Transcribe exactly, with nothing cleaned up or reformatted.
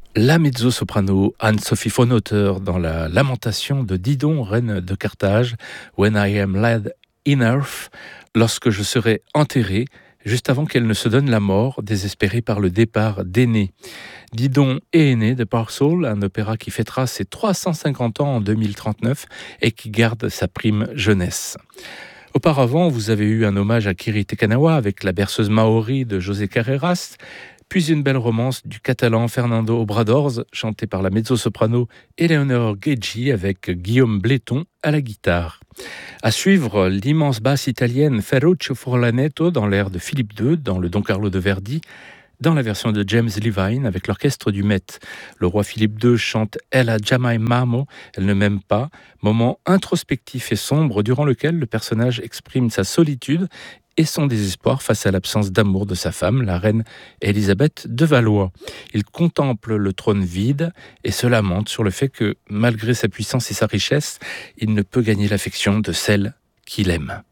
La mezzo-soprano Anne-Sophie von Otter dans la lamentation de Didon, reine de Carthage, When I am laid in earth, lorsque je serai enterré, juste avant qu'elle ne se donne la mort, désespérée par le départ d'Énée. Didon et Énée de Parsall, un opéra qui fêtera ses trois cent cinquante ans en deux mille trente-neuf et qui garde sa prime jeunesse. Auparavant, vous avez eu un hommage à Kiri Te Kanawa avec la berceuse maori de José Carreras, puis une belle romance du catalan Fernando Obradors, chantée par la mezzo-soprano Eleonore Gaggi avec Guillaume Bléton à la guitare. À suivre, l'immense basse italienne Ferruccio Furlanetto dans l'air de Philippe deux, dans le Don Carlo de Verdi, dans la version de James Levine avec l'orchestre du Met. Le roi Philippe deux chante « Elle a jamais mamo », elle ne m'aime pas, moment introspectif et sombre durant lequel le personnage exprime sa solitude et son désespoir face à l'absence d'amour de sa femme, la reine Élisabeth de Valois. Il contemple le trône vide et se lamente sur le fait que, malgré sa puissance et sa richesse, il ne peut gagner l'affection de celle qu'il aime.